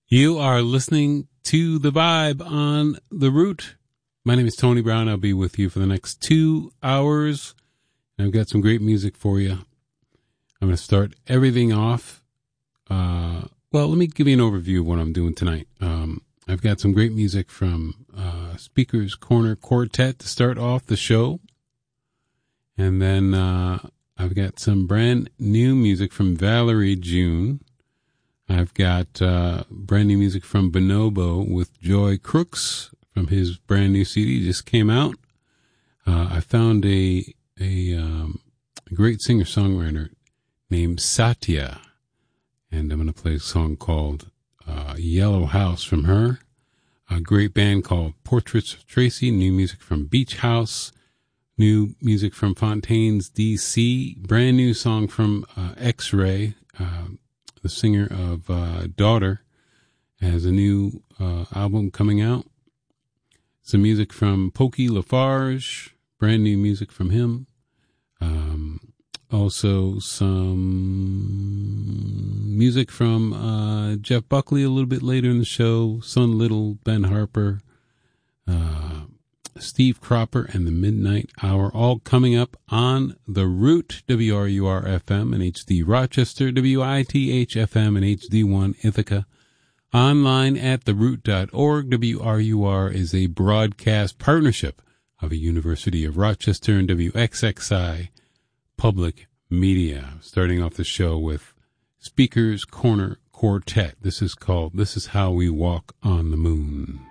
You are listening to The Vibe on The Root. My name is Tony Brown. I'll be with you for the next 2 hours. I've got some great music for you. I'm going to start everything off. Well, let me give you an overview of what I'm doing tonight. I've got some great music from Speaker's Corner Quartet to start off the show. And then I've got some brand new music from Valerie June. I've got brand new music from Bonobo with Joy Crooks from his brand new CD just came out. I found a great singer-songwriter named Satya, and I'm going to play a song called Yellow House from her. A great band called Portraits of Tracy, new music from Beach House, new music from Fontaines DC, brand new song from X-Ray, the singer of Daughter, has a new album coming out. Some music from Pokey Lafarge, brand new music from him. Also some music from Jeff Buckley a little bit later in the show, Son Little, Ben Harper, Steve Cropper, and the Midnight Hour, all coming up on The Root, WRUR-FM and HD Rochester, WITH-FM and HD1 Ithaca. Online at theroot.org. WRUR is a broadcast partnership of a University of Rochester and WXXI Public Media. Starting off the show with Speaker's Corner Quartet. This is called This Is How We Walk on the Moon.